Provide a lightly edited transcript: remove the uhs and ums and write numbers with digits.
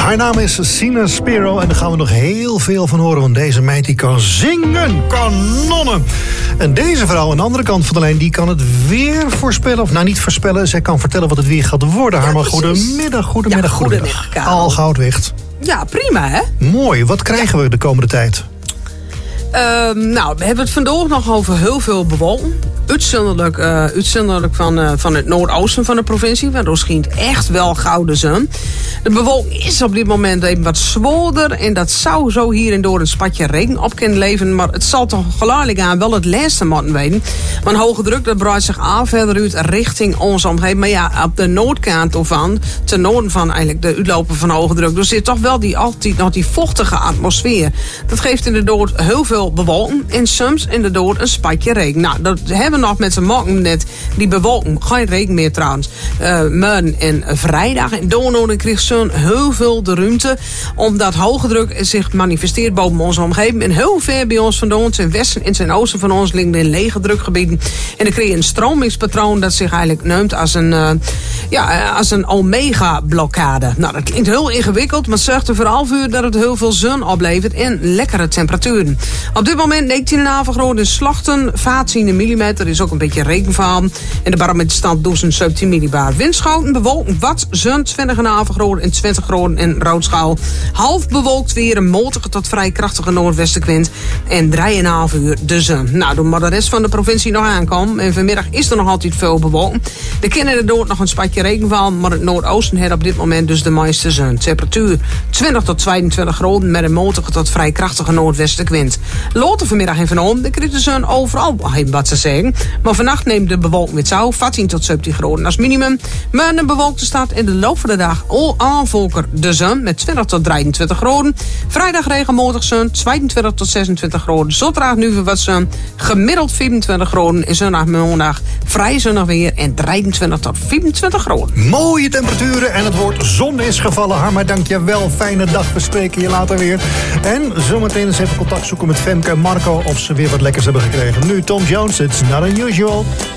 Haar naam is Sina Spiro en daar gaan we nog heel veel van horen. Want deze meid die kan zingen, kanonnen. En deze vrouw aan de andere kant van de lijn, die kan het weer voorspellen. Of nou, niet voorspellen, zij kan vertellen wat het weer gaat worden. Ja, Harma, goedemiddag. Al Goudwicht. Ja, prima hè? Mooi, wat krijgen we de komende tijd? Nou, we hebben het vandaag nog over heel veel bewolking. Uitzonderlijk van het noordoosten van de provincie. Waardoor schijnt echt wel gouden zon. De bewolking is op dit moment even wat zwaarder. En dat zou zo hier en door een spatje regen op kunnen leveren. Maar het zal toch geleidelijk aan wel het laatste moeten weten. Want hoge druk dat breidt zich aan verder uit richting onze omgeving. Maar ja, op de noordkant ervan, ten noorden van eigenlijk de uitlopen van hoge druk. Er zit toch wel altijd nog die vochtige atmosfeer. Dat geeft inderdaad heel veel bewolking. En soms inderdaad een spatje regen. Nou, dat hebben we nog met z'n morgen net die bewolking. Geen regen meer trouwens. Morgen en vrijdag. En doornodig kreeg zo'n heel veel de ruimte. Omdat hoge druk zich manifesteert boven onze omgeving. En heel ver bij ons vandaan, ten westen en ten oosten van ons, liggen in lege drukgebieden. En dan kreeg je een stromingspatroon dat zich eigenlijk neumt als een omega-blokkade. Nou, dat klinkt heel ingewikkeld, maar het zorgt er vooral voor dat het heel veel zon oplevert en lekkere temperaturen. Op dit moment 19,5 graden in Slachten, 14 mm. Er is ook een beetje regenval. En de barometerstand doet 17 millibar. Windschoten bewolkt wat zon, 20,5 graden en 20 graden in Roodschouw. Half bewolkt weer een matige tot vrij krachtige noordwestenwind. En 3,5 uur de zon. Nou, door maar de rest van de provincie nog aankomt. En vanmiddag is er nog altijd veel bewolkt. Er kennen er door nog een spatje regenval. Maar het noordoosten heeft op dit moment dus de meeste zon. Temperatuur 20 tot 22 graden met een matige tot vrij krachtige noordwestenwind. Later vanmiddag en vanavond, dan krijgt de zon overal wat ze zeggen. Maar vannacht neemt de bewolking weer toe, 14 tot 17 graden als minimum. Maar een bewolkte stad in de loop van de dag aanvolker de zon met 20 tot 23 graden. Vrijdag regenmatig zon, 22 tot 26 graden. Zaterdag nu weer wat zon, gemiddeld 24 graden. En zondag maandag vrij zonnig weer en 23 tot 24 graden. Mooie temperaturen en het woord zon is gevallen. Harma, dank je wel. Fijne dag. We spreken je later weer. En zometeen eens even contact zoeken met Femke en Marco of ze weer wat lekkers hebben gekregen. Nu Tom Jones, it's not unusual.